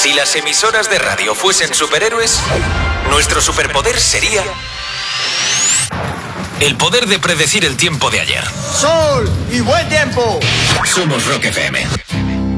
Si las emisoras de radio fuesen superhéroes, nuestro superpoder sería el poder de predecir el tiempo de ayer. ¡Sol y buen tiempo! Somos Rock FM.